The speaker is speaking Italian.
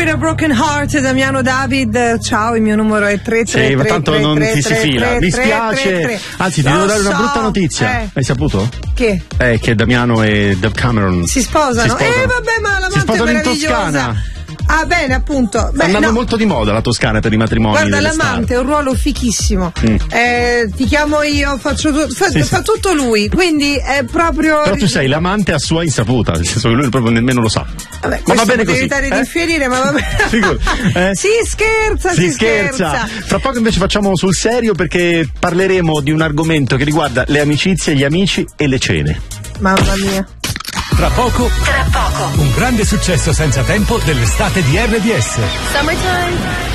with a Broken Heart, Damiano David. Ciao, il mio numero è 333. Sì, ma tanto non ti si fila. Mi spiace. Anzi, ti devo dare una brutta notizia. Hai saputo? Che? Che Damiano e Dave Cameron si sposano. Vabbè, ma la si sposano in Toscana. Ah, bene, appunto. Beh, andando molto di moda la Toscana per i matrimoni. Guarda, l'amante è un ruolo fichissimo. Ti chiamo io, faccio fa tutto lui, quindi è proprio. Però tu sei l'amante a sua insaputa, nel senso che lui proprio nemmeno lo sa. Vabbè, ma va bene così. Evitare di infierire, ma va bene. Si scherza. Fra poco invece facciamo sul serio, perché parleremo di un argomento che riguarda le amicizie, gli amici e le cene. Mamma mia. Tra poco, un grande successo senza tempo dell'estate di RDS. Summertime.